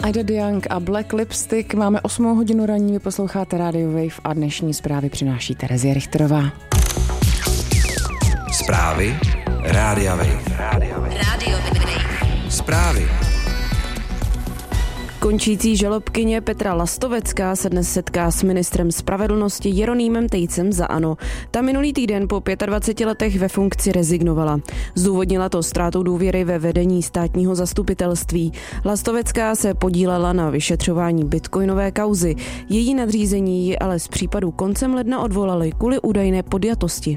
Ida Young a Black Lipstick. Máme 8 hodinu ranní, vy posloucháte Radio Wave a dnešní zprávy přináší Terezie Richterová. Zprávy Rádia Wave. Radio Wave. Zprávy. Končící žalobkyně Petra Lastovecká se dnes setká s ministrem spravedlnosti Jeronýmem Tejcem za ANO. Ta minulý týden po 25 letech ve funkci rezignovala. Zdůvodnila to ztrátou důvěry ve vedení státního zastupitelství. Lastovecká se podílela na vyšetřování bitcoinové kauzy. Její nadřízení ji ale z případu koncem ledna odvolali kvůli údajné podjatosti.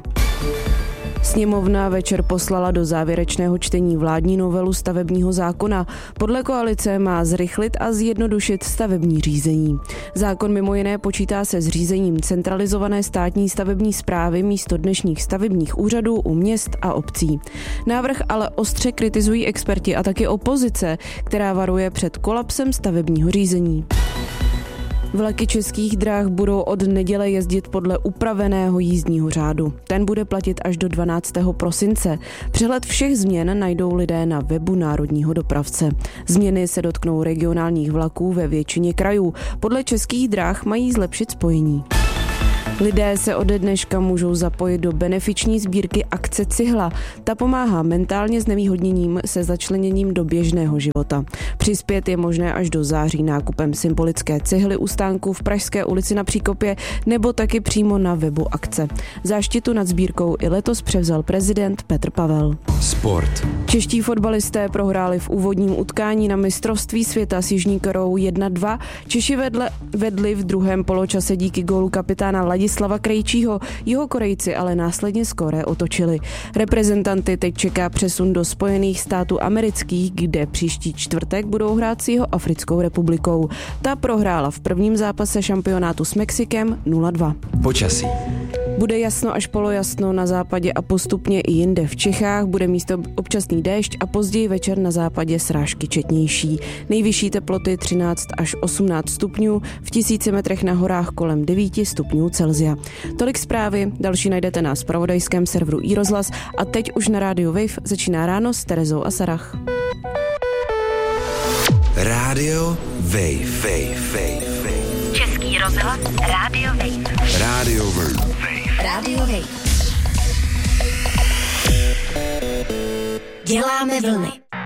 Sněmovna večer poslala do závěrečného čtení vládní novelu stavebního zákona. Podle koalice má zrychlit a zjednodušit stavební řízení. Zákon mimo jiné počítá se zřízením centralizované státní stavební správy místo dnešních stavebních úřadů u měst a obcí. Návrh ale ostře kritizují experti a taky opozice, která varuje před kolapsem stavebního řízení. Vlaky Českých drah budou od neděle jezdit podle upraveného jízdního řádu. Ten bude platit až do 12. prosince. Přehled všech změn najdou lidé na webu Národního dopravce. Změny se dotknou regionálních vlaků ve většině krajů. Podle Českých drah mají zlepšit spojení. Lidé se ode dneška můžou zapojit do benefiční sbírky akce Cihla. Ta pomáhá mentálně znevýhodněním se začleněním do běžného života. Přispět je možné až do září nákupem symbolické cihly u stánku v Pražské ulici na Příkopě nebo taky přímo na webu akce. Záštitu nad sbírkou i letos převzal prezident Petr Pavel. Sport. Čeští fotbalisté prohráli v úvodním utkání na mistrovství světa s Jižní Koreou 1-2. Češi vedli v druhém poločase díky gólu kapitána Ladislava Krejčího. Jeho Korejci ale následně skóre otočili. Reprezentanty teď čeká přesun do Spojených států amerických, kde příští čtvrtek budou hrát s Jihoafrickou republikou. Ta prohrála v prvním zápase šampionátu s Mexikem 0-2. Počasí. Bude jasno až polojasno na západě a postupně i jinde v Čechách. Bude místo občasný déšť a později večer na západě srážky četnější. Nejvyšší teploty 13 až 18 stupňů, v 1000 metrech na horách kolem 9 stupňů Celsia. Tolik zprávy, další najdete na zpravodajském serveru iRozhlas a teď už na Radio Wave začíná ráno s Terezou a Sarah. Radio Wave. Český rozhlas Radio Wave. Radio Wave. Radio Wave. Děláme vlny.